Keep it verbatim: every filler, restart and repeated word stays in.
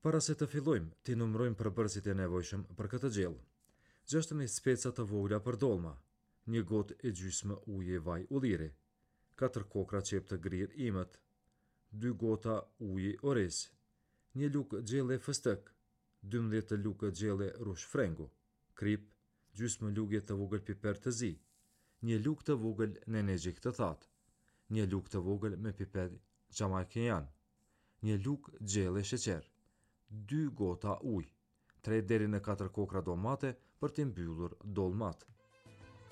Para se të fillojmë, ti numërojmë përbërësit e nevojshëm për këtë gjellë. gjashtëdhjetë speca të vogla për dolma, një gotë e gjysmë ujë vaj ulliri, katër kokra qep të grirë imët, dy gota ujë oriz, një lugë gjelle fëstëk, dymbëdhjetë lugë gjelle rush frengu, krip, gjysmë lugje të vogël piper të zi, një lugë të vogël nenexhik të thatë, një lugë të vogël me piper jamaikian, një lugë gjelle sheqer, dy gota ujë, tre deri në katër kokra domate për të mbyllur dolmat.